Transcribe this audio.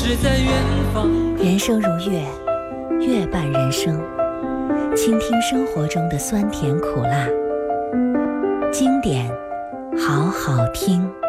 只在远方。 人生如乐，乐伴人生，倾听生活中的酸甜苦辣，经典好好听。